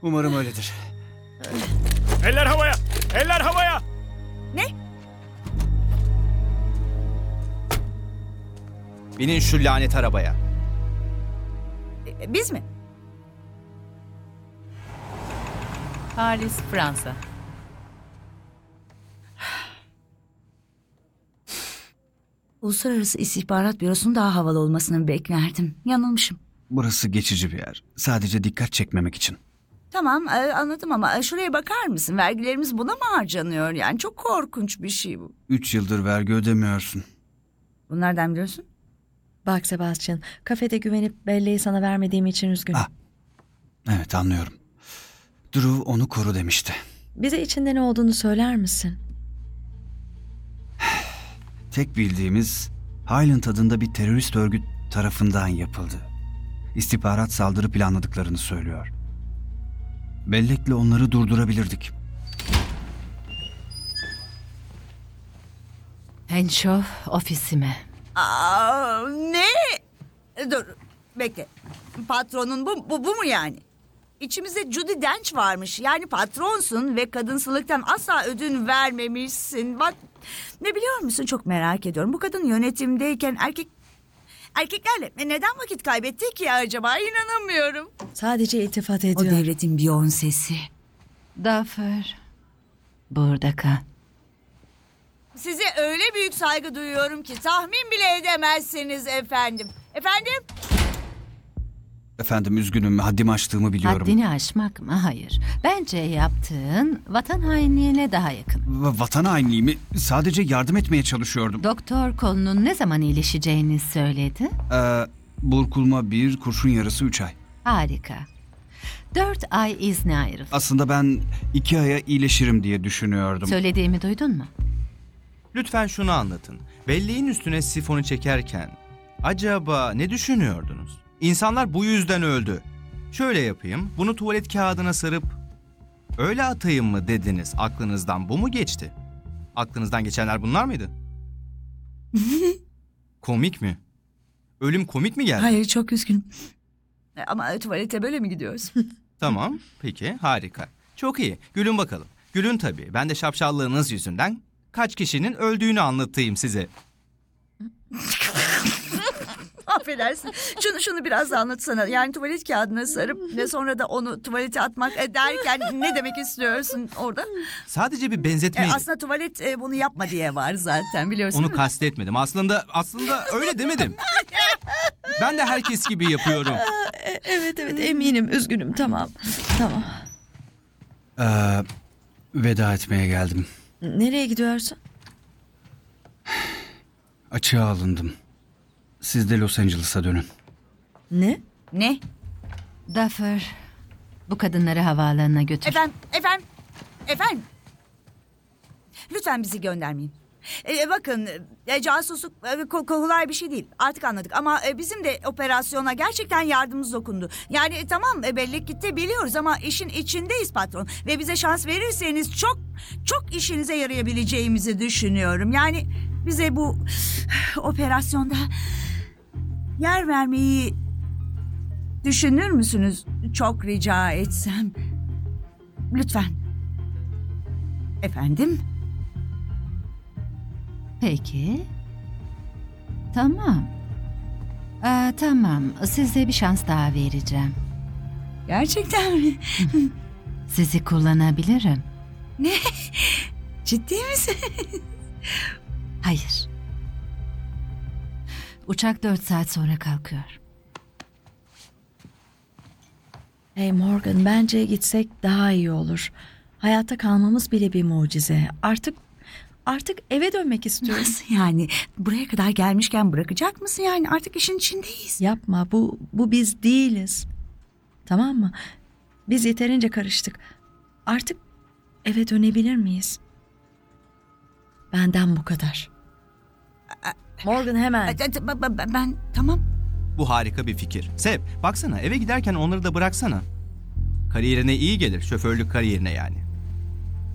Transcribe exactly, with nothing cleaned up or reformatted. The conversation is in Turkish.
Umarım öyledir. Eller havaya! Eller havaya! Ne? Binin şu lanet arabaya. E, Biz mi? Paris, Fransa. Uluslararası İstihbarat Bürosu'nun daha havalı olmasını beklerdim. Yanılmışım. Burası geçici bir yer. Sadece dikkat çekmemek için. Tamam e, anladım ama e, şuraya bakar mısın? Vergilerimiz buna mı harcanıyor? Yani çok korkunç bir şey bu. Üç yıldır vergi ödemiyorsun. Bunlardan biliyorsun? Bak Sebastian, kafede güvenip belleği sana vermediğim için üzgünüm. Ah. Evet, anlıyorum. Drew onu koru demişti. Bize içinde ne olduğunu söyler misin? Tek bildiğimiz Highland adında bir terörist örgüt tarafından yapıldı. İstihbarat saldırı planladıklarını söylüyor. Bellekle onları durdurabilirdik. Henshaw ofisime. Aa, ne? E, Dur bekle. Patronun bu, bu, bu mu yani? İçimizde Judy Dench varmış. Yani patronsun ve kadınsılıktan asla ödün vermemişsin. Bak ne biliyor musun, çok merak ediyorum. Bu kadın yönetimdeyken erkek erkeklerle neden vakit kaybetti ki acaba? İnanamıyorum. Sadece iltifat O ediyor. devletin Beyoncé'si. Duffer, burada kal. Size öyle büyük saygı duyuyorum ki tahmin bile edemezsiniz efendim. Efendim? Efendim, üzgünüm, haddimi aştığımı biliyorum. Haddini aşmak mı? Hayır. Bence yaptığın vatan hainliğine daha yakın. Va- Vatan hainliği mi? Sadece yardım etmeye çalışıyordum. Doktor kolunun ne zaman iyileşeceğini söyledi. Ee, burkulma bir, kurşun yarası üç ay. Harika. Dört ay izni ayrıl. Aslında ben iki aya iyileşirim diye düşünüyordum. Söylediğimi duydun mu? Lütfen şunu anlatın. Belleğin üstüne sifonu çekerken acaba ne düşünüyordunuz? İnsanlar bu yüzden öldü. Şöyle yapayım, bunu tuvalet kağıdına sarıp öyle atayım mı dediniz? Aklınızdan bu mu geçti? Aklınızdan geçenler bunlar mıydı? Komik mi? Ölüm komik mi geldi? Hayır, çok üzgünüm. Ama tuvalete böyle mi gidiyorsun? Tamam, peki, harika. Çok iyi, gülün bakalım. Gülün tabii, ben de şapşallığınız yüzünden kaç kişinin öldüğünü anlatayım size. Affedersin. Şunu şunu biraz da anlatsana. Yani tuvalet kağıdına sarıp ve sonra da onu tuvalete atmak e, derken ne demek istiyorsun orada? Sadece bir E, benzetmeydi. aslında tuvalet e, bunu yapma diye var zaten, biliyorsun. Onu kastetmedim. Aslında aslında öyle demedim. Ben de herkes gibi yapıyorum. E- Evet evet eminim, üzgünüm, tamam. Tamam. Ee, veda etmeye geldim. Nereye gidiyorsun? Açığa alındım. Siz de Los Angeles'a dönün. Ne? Ne? Duffer, bu kadınları havaalanına götür. Efendim, efendim, efendim. Lütfen bizi göndermeyin. E, bakın, e, casusluk e, ko- kolay bir şey değil. Artık anladık ama e, bizim de operasyona gerçekten yardımımız dokundu. Yani e, tamam e, bellek gitti biliyoruz ama işin içindeyiz patron. Ve bize şans verirseniz çok çok işinize yarayabileceğimizi düşünüyorum. Yani bize bu operasyonda yer vermeyi düşünür müsünüz? Çok rica etsem. Lütfen. Efendim? Peki. Tamam. Aa, tamam, size bir şans daha vereceğim. Gerçekten mi? Sizi kullanabilirim. Ne? Ciddi misin? Hayır. Uçak dört saat sonra kalkıyor. Hey Morgan, bence gitsek daha iyi olur. Hayatta kalmamız bile bir mucize. Artık artık eve dönmek istiyorum. Nasıl yani? Buraya kadar gelmişken bırakacak mısın yani? Artık işin içindeyiz. Yapma, bu bu biz değiliz. Tamam mı? Biz yeterince karıştık. Artık eve dönebilir miyiz? Benden bu kadar. Morgan hemen. Ben, ben, ben- ben- tamam. Bu harika bir fikir. Seb, baksana eve giderken onları da bıraksana. Kariyerine iyi gelir, şoförlük kariyerine yani.